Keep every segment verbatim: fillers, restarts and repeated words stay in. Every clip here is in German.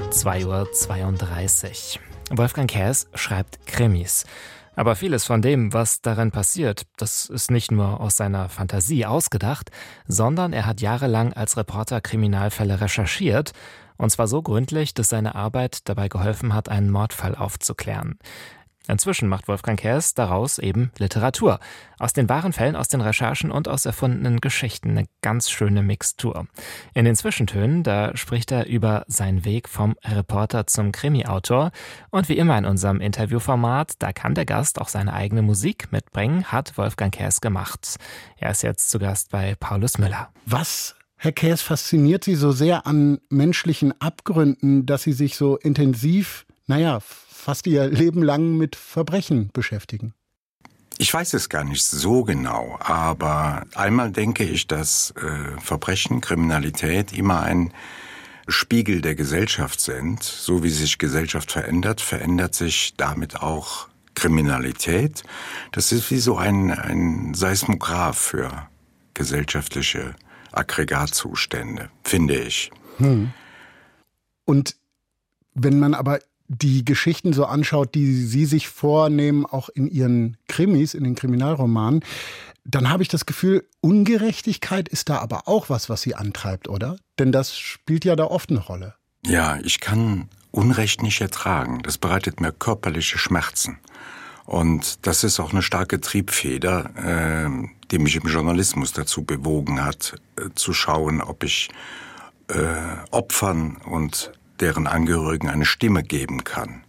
zwei Uhr zweiunddreißig. Wolfgang Käs schreibt Krimis. Aber vieles von dem, was darin passiert, das ist nicht nur aus seiner Fantasie ausgedacht, sondern er hat jahrelang als Reporter Kriminalfälle recherchiert, und zwar so gründlich, dass seine Arbeit dabei geholfen hat, einen Mordfall aufzuklären. Inzwischen macht Wolfgang Käs daraus eben Literatur. Aus den wahren Fällen, aus den Recherchen und aus erfundenen Geschichten. Eine ganz schöne Mixtur. In den Zwischentönen, da spricht er über seinen Weg vom Reporter zum Krimi-Autor. Und wie immer in unserem Interviewformat, da kann der Gast auch seine eigene Musik mitbringen, hat Wolfgang Käs gemacht. Er ist jetzt zu Gast bei Paulus Müller. Was, Herr Käs, fasziniert Sie so sehr an menschlichen Abgründen, dass Sie sich so intensiv, naja, fast ihr Leben lang mit Verbrechen beschäftigen? Ich weiß es gar nicht so genau, aber einmal denke ich, dass äh, Verbrechen, Kriminalität immer ein Spiegel der Gesellschaft sind. So wie sich Gesellschaft verändert, verändert sich damit auch Kriminalität. Das ist wie so ein, ein Seismograph für gesellschaftliche Aggregatzustände, finde ich. Hm. Und wenn man aber die Geschichten so anschaut, die Sie sich vornehmen, auch in Ihren Krimis, in den Kriminalromanen, dann habe ich das Gefühl, Ungerechtigkeit ist da aber auch was, was Sie antreibt, oder? Denn das spielt ja da oft eine Rolle. Ja, ich kann Unrecht nicht ertragen. Das bereitet mir körperliche Schmerzen. Und das ist auch eine starke Triebfeder, äh, die mich im Journalismus dazu bewogen hat, äh, zu schauen, ob ich äh, Opfern und deren Angehörigen eine Stimme geben kann.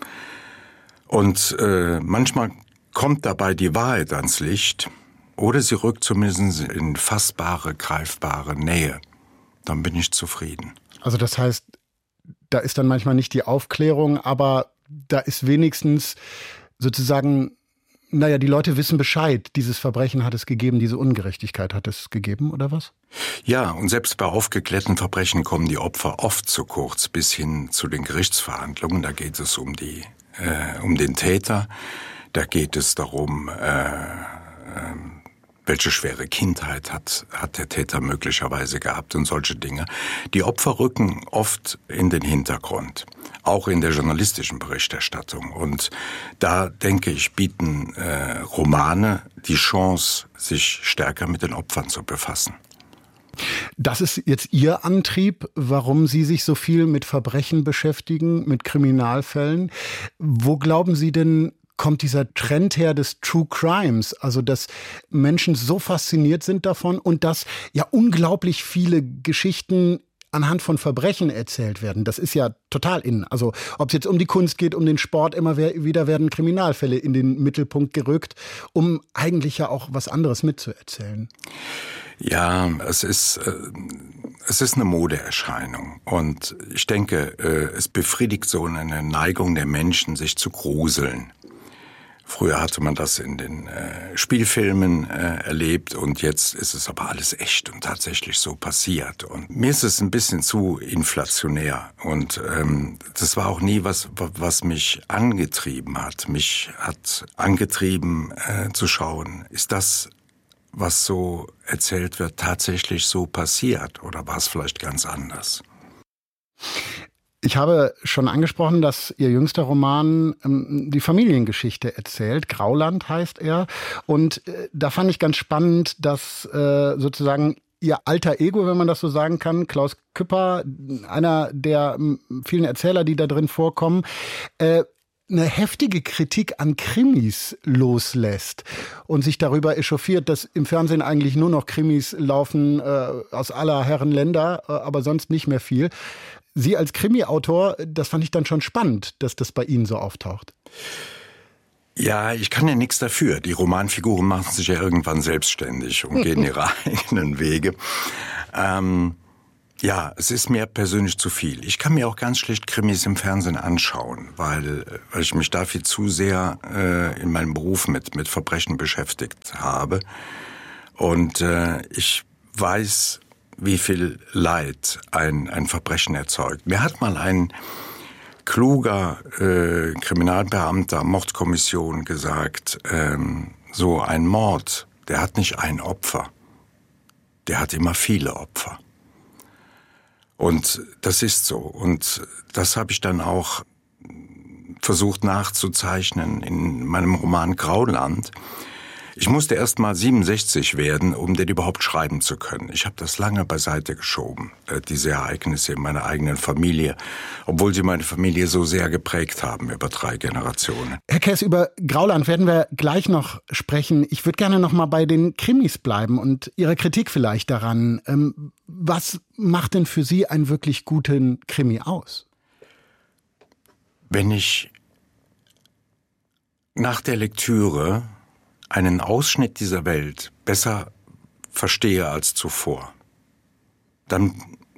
Und äh, manchmal kommt dabei die Wahrheit ans Licht oder sie rückt zumindest in fassbare, greifbare Nähe. Dann bin ich zufrieden. Also das heißt, da ist dann manchmal nicht die Aufklärung, aber da ist wenigstens sozusagen, naja, die Leute wissen Bescheid, dieses Verbrechen hat es gegeben, diese Ungerechtigkeit hat es gegeben, oder was? Ja, und selbst bei aufgeklärten Verbrechen kommen die Opfer oft zu kurz, bis hin zu den Gerichtsverhandlungen. Da geht es um die, äh, um den Täter, da geht es darum, äh, äh, welche schwere Kindheit hat, hat der Täter möglicherweise gehabt und solche Dinge. Die Opfer rücken oft in den Hintergrund, auch in der journalistischen Berichterstattung. Und da, denke ich, bieten äh, Romane die Chance, sich stärker mit den Opfern zu befassen. Das ist jetzt Ihr Antrieb, warum Sie sich so viel mit Verbrechen beschäftigen, mit Kriminalfällen. Wo glauben Sie denn, kommt dieser Trend her des True Crimes, also dass Menschen so fasziniert sind davon und dass ja unglaublich viele Geschichten anhand von Verbrechen erzählt werden. Das ist ja total in. Also ob es jetzt um die Kunst geht, um den Sport, immer wieder werden Kriminalfälle in den Mittelpunkt gerückt, um eigentlich ja auch was anderes mitzuerzählen. Ja, es ist, äh, es ist eine Modeerscheinung. Und ich denke, äh, es befriedigt so eine Neigung der Menschen, sich zu gruseln. Früher hatte man das in den äh, Spielfilmen äh, erlebt und jetzt ist es aber alles echt und tatsächlich so passiert. Und mir ist es ein bisschen zu inflationär und ähm, das war auch nie was, was mich angetrieben hat. Mich hat angetrieben äh, zu schauen, ist das, was so erzählt wird, tatsächlich so passiert oder war es vielleicht ganz anders? Ich habe schon angesprochen, dass Ihr jüngster Roman ähm, die Familiengeschichte erzählt. Grauland heißt er. Und äh, da fand ich ganz spannend, dass äh, sozusagen Ihr alter Ego, wenn man das so sagen kann, Klaus Küpper, einer der m, vielen Erzähler, die da drin vorkommen, äh, eine heftige Kritik an Krimis loslässt und sich darüber echauffiert, dass im Fernsehen eigentlich nur noch Krimis laufen äh, aus aller Herren Länder, äh, aber sonst nicht mehr viel. Sie als Krimi-Autor, das fand ich dann schon spannend, dass das bei Ihnen so auftaucht. Ja, ich kann ja nichts dafür. Die Romanfiguren machen sich ja irgendwann selbstständig und gehen ihre eigenen Wege. Ähm, ja, es ist mir persönlich zu viel. Ich kann mir auch ganz schlecht Krimis im Fernsehen anschauen, weil, weil ich mich dafür zu sehr äh, in meinem Beruf mit, mit Verbrechen beschäftigt habe. Und äh, ich weiß, wie viel Leid ein, ein Verbrechen erzeugt. Mir hat mal ein kluger äh, Kriminalbeamter, Mordkommission gesagt, ähm, so ein Mord, der hat nicht ein Opfer, der hat immer viele Opfer. Und das ist so. Und das habe ich dann auch versucht nachzuzeichnen in meinem Roman Grauland. Ich musste erst mal siebenundsechzig werden, um den überhaupt schreiben zu können. Ich habe das lange beiseite geschoben, äh, diese Ereignisse in meiner eigenen Familie, obwohl sie meine Familie so sehr geprägt haben über drei Generationen. Herr Kess, über Grauland werden wir gleich noch sprechen. Ich würde gerne noch mal bei den Krimis bleiben und Ihrer Kritik vielleicht daran. Ähm, was macht denn für Sie einen wirklich guten Krimi aus? Wenn ich nach der Lektüre einen Ausschnitt dieser Welt besser verstehe als zuvor, dann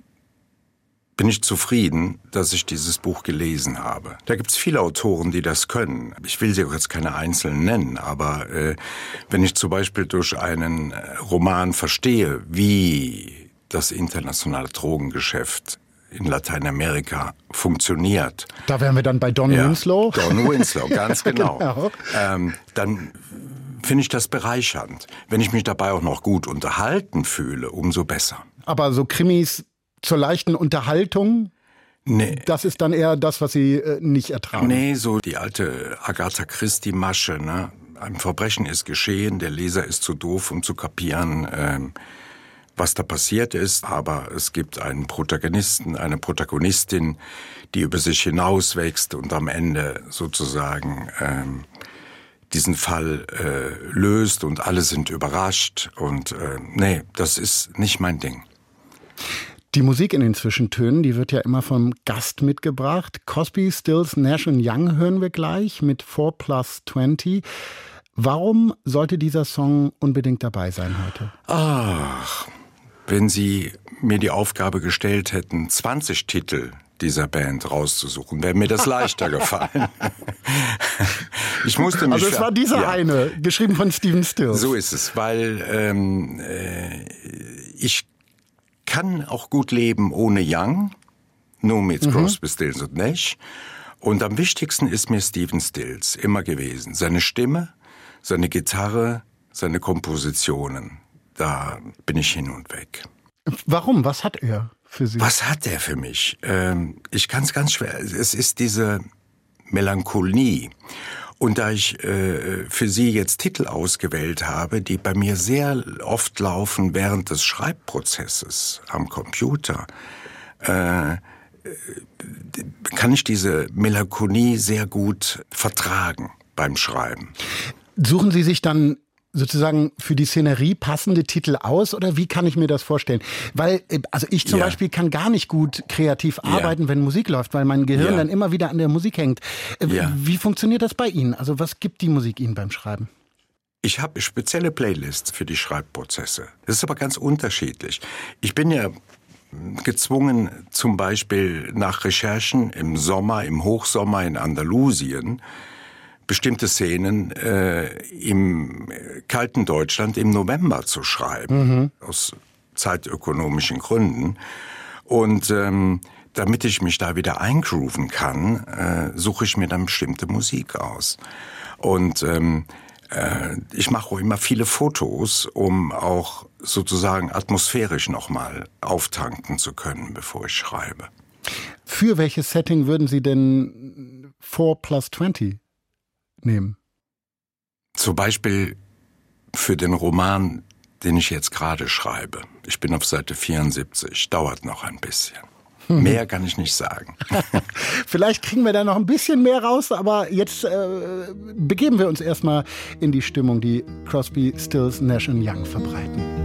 bin ich zufrieden, dass ich dieses Buch gelesen habe. Da gibt es viele Autoren, die das können. Ich will sie auch jetzt keine einzelnen nennen, aber äh, wenn ich zum Beispiel durch einen Roman verstehe, wie das internationale Drogengeschäft in Lateinamerika funktioniert. Da wären wir dann bei Don ja, Winslow. Don Winslow, ganz genau. genau. Ähm, dann finde ich das bereichernd. Wenn ich mich dabei auch noch gut unterhalten fühle, umso besser. Aber so Krimis zur leichten Unterhaltung, nee. Das ist dann eher das, was Sie äh, nicht ertragen. Nee, so die alte Agatha Christie-Masche, ne? Ein Verbrechen ist geschehen, der Leser ist zu doof, um zu kapieren, ähm, was da passiert ist, aber es gibt einen Protagonisten, eine Protagonistin, die über sich hinauswächst und am Ende sozusagen ähm, diesen Fall äh, löst und alle sind überrascht und äh, nee, das ist nicht mein Ding. Die Musik in den Zwischentönen, die wird ja immer vom Gast mitgebracht. Crosby, Stills, Nash und Young hören wir gleich mit four plus twenty. Warum sollte dieser Song unbedingt dabei sein heute? Ach, wenn Sie mir die Aufgabe gestellt hätten, zwanzig Titel dieser Band rauszusuchen, wäre mir das leichter gefallen. Ich musste mich also es war dieser ja. eine, geschrieben von Stephen Stills. So ist es, weil ähm, äh, ich kann auch gut leben ohne Young, nur mit mhm. Crosby, Stills und Nash. Und am wichtigsten ist mir Stephen Stills immer gewesen. Seine Stimme, seine Gitarre, seine Kompositionen. Da bin ich hin und weg. Warum? Was hat er für Sie? Was hat er für mich? Ähm, ich kann es ganz schwer. Es ist diese Melancholie. Und da ich äh, für Sie jetzt Titel ausgewählt habe, die bei mir sehr oft laufen während des Schreibprozesses am Computer, äh, kann ich diese Melancholie sehr gut vertragen beim Schreiben. Suchen Sie sich dann sozusagen für die Szenerie passende Titel aus oder wie kann ich mir das vorstellen? Weil, also ich zum ja. Beispiel kann gar nicht gut kreativ arbeiten, ja. wenn Musik läuft, weil mein Gehirn ja. dann immer wieder an der Musik hängt. Ja. Wie funktioniert das bei Ihnen? Also was gibt die Musik Ihnen beim Schreiben? Ich habe spezielle Playlists für die Schreibprozesse. Das ist aber ganz unterschiedlich. Ich bin ja gezwungen, zum Beispiel nach Recherchen im Sommer, im Hochsommer in Andalusien, bestimmte Szenen äh, im kalten Deutschland im November zu schreiben, mhm. aus zeitökonomischen Gründen. Und ähm, damit ich mich da wieder eingrooven kann, äh, suche ich mir dann bestimmte Musik aus. Und ähm, äh, ich mache auch immer viele Fotos, um auch sozusagen atmosphärisch nochmal auftanken zu können, bevor ich schreibe. Für welches Setting würden Sie denn four plus twenty nehmen? Zum Beispiel für den Roman, den ich jetzt gerade schreibe. Ich bin auf Seite vierundsiebzig, dauert noch ein bisschen. Hm. Mehr kann ich nicht sagen. Vielleicht kriegen wir da noch ein bisschen mehr raus, aber jetzt äh, begeben wir uns erstmal in die Stimmung, die Crosby, Stills, Nash und Young verbreiten.